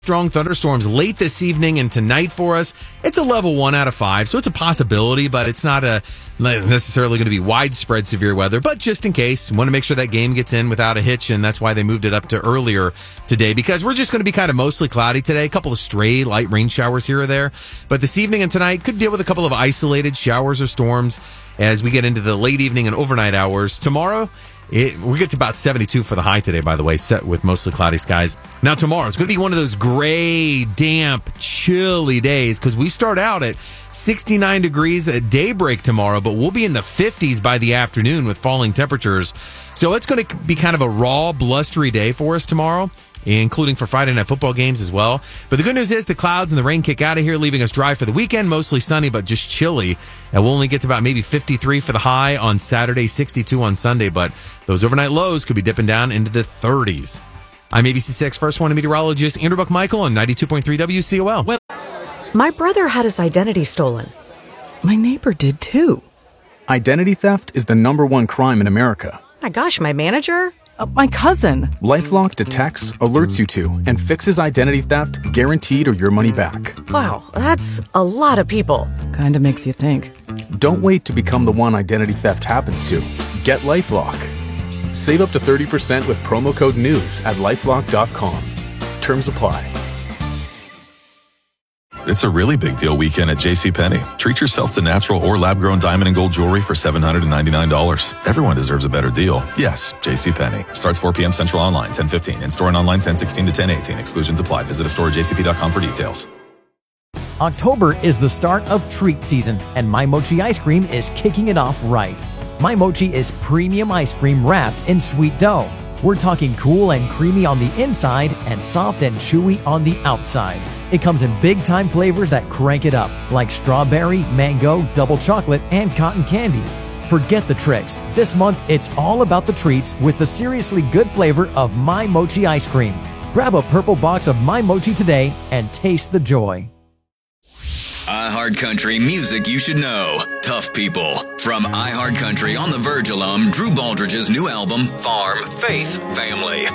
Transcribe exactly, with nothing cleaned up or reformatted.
Strong thunderstorms late this evening and tonight for us. It's a level one out of five, so it's a possibility, but it's not a necessarily going to be widespread severe weather. But just in case, want to make sure that game gets in without a hitch, and that's why they moved it up to earlier today, because we're just going to be kind of mostly cloudy today. A couple of stray light rain showers here or there. But this evening and tonight could deal with a couple of isolated showers or storms as we get into the late evening and overnight hours. Tomorrow, It, we get to about seventy-two for the high today, by the way, set with mostly cloudy skies. Now, tomorrow, it's going to be one of those gray, damp, chilly days because we start out at sixty-nine degrees at daybreak tomorrow, but we'll be in the fifties by the afternoon with falling temperatures. So it's going to be kind of a raw, blustery day for us tomorrow, including for Friday night football games as well. But the good news is the clouds and the rain kick out of here, leaving us dry for the weekend, mostly sunny, but just chilly. And we'll only get to about maybe fifty-three for the high on Saturday, sixty-two on Sunday, but those overnight lows could be dipping down into the thirties. I'm A B C six First One meteorologist Andrew Buckmichael on ninety-two point three W C O L. My brother had his identity stolen. My neighbor did too. Identity theft is the number one crime in America. My gosh, my manager? Uh, my cousin. LifeLock detects, alerts you to, and fixes identity theft guaranteed or your money back. Wow, that's a lot of people. Kinda makes you think. Don't wait to become the one identity theft happens to. Get LifeLock. Save up to thirty percent with promo code NEWS at lifelock dot com. Terms apply. It's a really big deal weekend at JCPenney. Treat yourself to natural or lab-grown diamond and gold jewelry for seven hundred ninety-nine dollars. Everyone deserves a better deal. Yes, JCPenney. Starts four p.m. Central online, ten fifteen. In-store and online, ten sixteen to ten eighteen. Exclusions apply. Visit a store at j c p dot com for details. October is the start of treat season, and My Mochi ice cream is kicking it off right. My Mochi is premium ice cream wrapped in sweet dough. We're talking cool and creamy on the inside and soft and chewy on the outside. It comes in big-time flavors that crank it up, like strawberry, mango, double chocolate, and cotton candy. Forget the tricks. This month, it's all about the treats with the seriously good flavor of My Mochi ice cream. Grab a purple box of My Mochi today and taste the joy. iHeartCountry music you should know. Tough People. From iHeartCountry on the Verge alum Drew Baldridge's new album, Farm, Faith, Family.